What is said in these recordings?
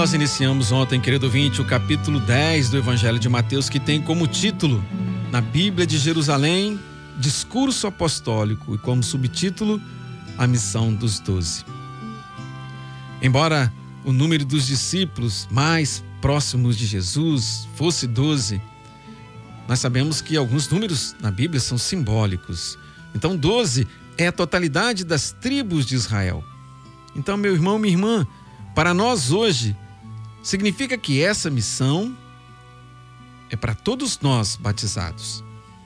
Nós iniciamos ontem, querido ouvinte, o capítulo 10 do Evangelho de Mateus, que tem como título, na Bíblia de Jerusalém, Discurso Apostólico, e como subtítulo, a missão dos 12. Embora o número dos discípulos mais próximos de Jesus fosse 12, nós sabemos que alguns números na Bíblia são simbólicos. Então 12 é a totalidade das tribos de Israel. Então, meu irmão, minha irmã, para nós hoje, significa que essa missão é para todos nós batizados.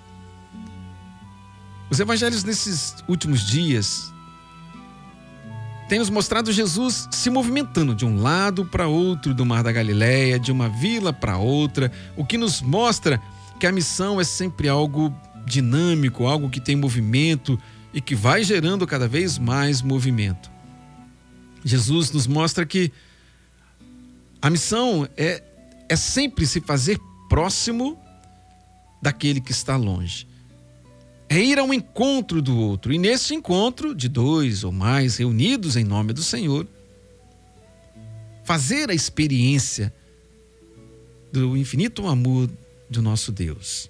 Os evangelhos nesses últimos dias têm nos mostrado Jesus se movimentando de um lado para outro do Mar da Galileia, de uma vila para outra, o que nos mostra que a missão é sempre algo dinâmico, algo que tem movimento e que vai gerando cada vez mais movimento. Jesus nos mostra que a missão é sempre se fazer próximo daquele que está longe. É ir ao encontro do outro. E nesse encontro, de dois ou mais reunidos em nome do Senhor, fazer a experiência do infinito amor do nosso Deus.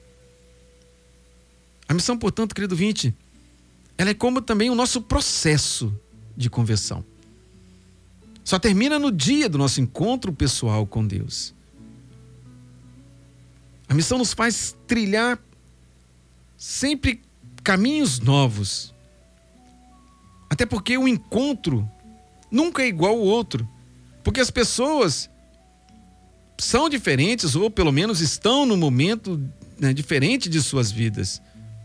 A missão, portanto, querido ouvinte, ela é como também o nosso processo de conversão. Só termina no dia do nosso encontro pessoal com Deus. A missão nos faz trilhar sempre caminhos novos. Até porque o encontro nunca é igual ao outro. Porque as pessoas são diferentes, ou pelo menos estão num momento diferente de suas vidas.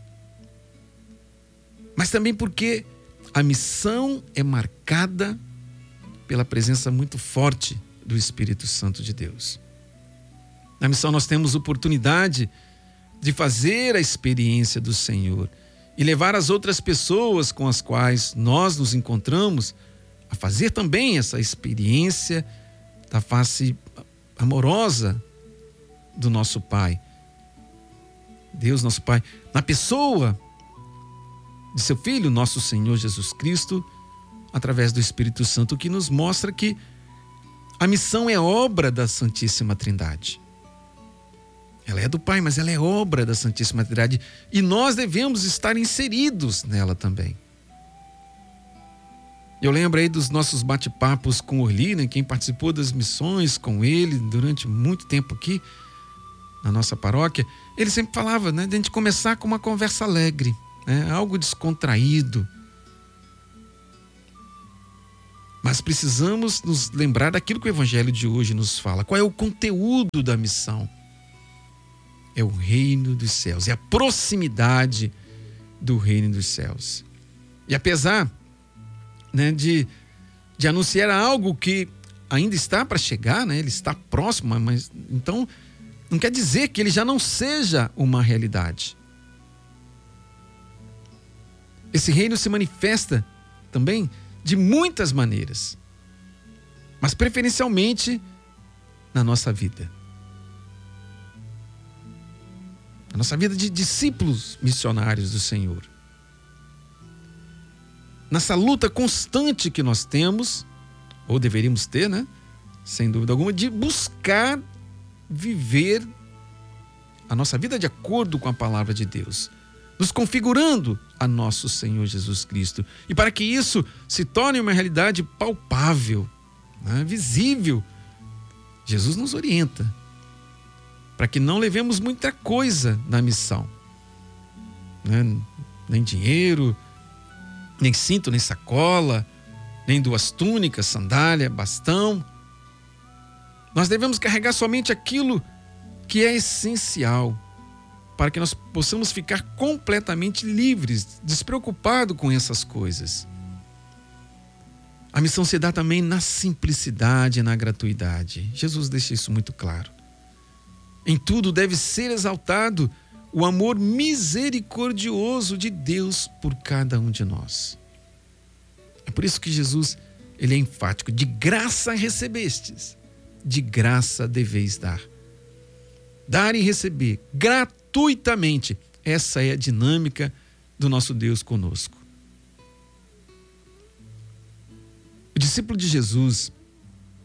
Mas também porque a missão é marcada pela presença muito forte do Espírito Santo de Deus. Na missão nós temos oportunidade de fazer a experiência do Senhor e levar as outras pessoas com as quais nós nos encontramos a fazer também essa experiência da face amorosa do nosso Pai. Deus, nosso Pai, na pessoa de seu Filho, nosso Senhor Jesus Cristo, através do Espírito Santo, que nos mostra que a missão é obra da Santíssima Trindade. Ela é do Pai, mas ela é obra da Santíssima Trindade e nós devemos estar inseridos nela também. Eu lembro aí dos nossos bate-papos com Orli, quem participou das missões com ele durante muito tempo aqui na nossa paróquia, ele sempre falava, de a gente começar com uma conversa alegre, algo descontraído. Mas precisamos nos lembrar daquilo que o Evangelho de hoje nos fala. Qual é o conteúdo da missão? É o reino dos céus, é a proximidade do reino dos céus. E apesar de anunciar algo que ainda está para chegar, ele está próximo, mas então não quer dizer que ele já não seja uma realidade. Esse reino se manifesta também de muitas maneiras, mas preferencialmente na nossa vida. Na nossa vida de discípulos missionários do Senhor. Nessa luta constante que nós temos, ou deveríamos ter, sem dúvida alguma, de buscar viver a nossa vida de acordo com a palavra de Deus, nos configurando a nosso Senhor Jesus Cristo. E para que isso se torne uma realidade palpável, visível, Jesus nos orienta para que não levemos muita coisa na missão, nem dinheiro, nem cinto, nem sacola, nem 2 túnicas, sandália, bastão. Nós devemos carregar somente aquilo que é essencial, para que nós possamos ficar completamente livres, despreocupados com essas coisas. A missão se dá também na simplicidade e na gratuidade. Jesus deixa isso muito claro. Em tudo deve ser exaltado o amor misericordioso de Deus por cada um de nós. É por isso que Jesus, ele é enfático. De graça recebestes, de graça deveis dar. Dar e receber gratuitamente. Essa é a dinâmica do nosso Deus conosco. O discípulo de Jesus,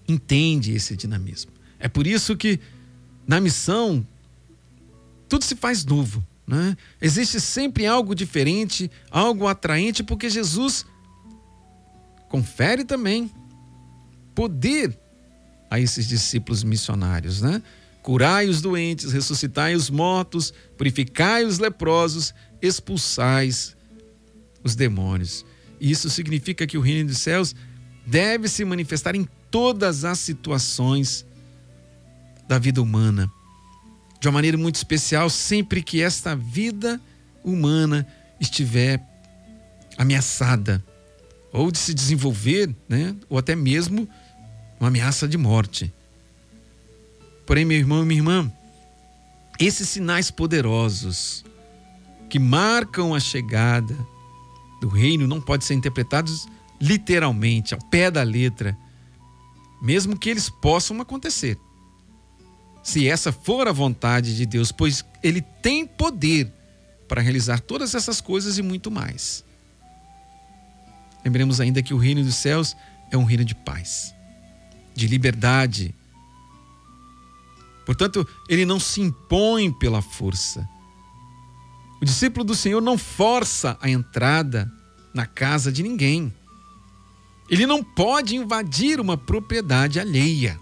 entende esse dinamismo. É por isso que na missão tudo se faz novo, né? Existe sempre algo diferente, algo atraente, porque Jesus confere também poder a esses discípulos missionários, né? Curai os doentes, ressuscitai os mortos, purificai os leprosos, expulsais os demônios. E isso significa que o reino dos céus deve se manifestar em todas as situações da vida humana, de uma maneira muito especial, sempre que esta vida humana estiver ameaçada, ou de se desenvolver, né? Ou até mesmo uma ameaça de morte. Porém, meu irmão e minha irmã, esses sinais poderosos que marcam a chegada do reino não podem ser interpretados literalmente, ao pé da letra, mesmo que eles possam acontecer. Se essa for a vontade de Deus, pois Ele tem poder para realizar todas essas coisas e muito mais. Lembremos ainda que o reino dos céus é um reino de paz, de liberdade. Portanto, ele não se impõe pela força. O discípulo do Senhor não força a entrada na casa de ninguém. Ele não pode invadir uma propriedade alheia.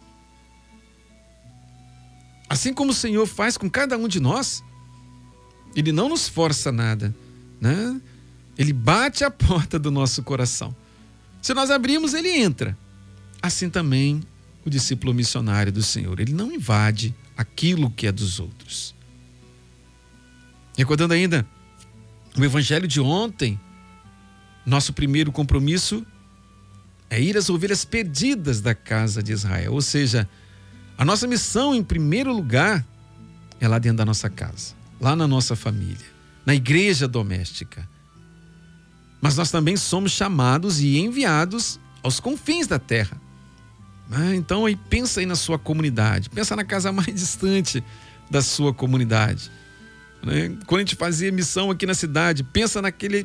Assim como o Senhor faz com cada um de nós, ele não nos força nada, né? Ele bate a porta do nosso coração. Se nós abrirmos, ele entra. Assim também o discípulo missionário do Senhor, ele não invade aquilo que é dos outros. Recordando ainda o evangelho de ontem, nosso primeiro compromisso é ir às ovelhas perdidas da casa de Israel. Ou seja, a nossa missão, em primeiro lugar, é lá dentro da nossa casa, lá na nossa família, na igreja doméstica. Mas nós também somos chamados e enviados aos confins da terra. Então, aí pensa aí na sua comunidade, pensa na casa mais distante da sua comunidade. Quando a gente fazia missão aqui na cidade, pensa naquele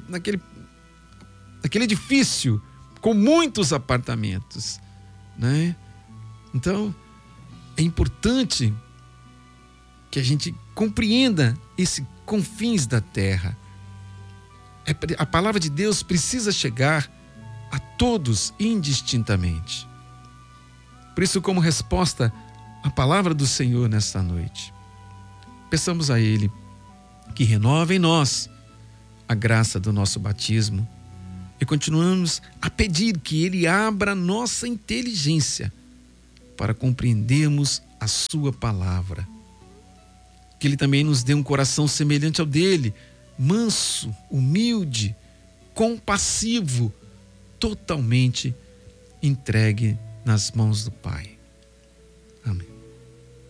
edifício com muitos apartamentos, né? Então, é importante que a gente compreenda esse confins da terra. A palavra de Deus precisa chegar a todos indistintamente. Por isso, como resposta à palavra do Senhor nesta noite, peçamos a Ele que renove em nós a graça do nosso batismo e continuamos a pedir que Ele abra nossa inteligência para compreendermos a sua palavra. Que Ele também nos dê um coração semelhante ao dele, manso, humilde, compassivo, totalmente entregue nas mãos do Pai.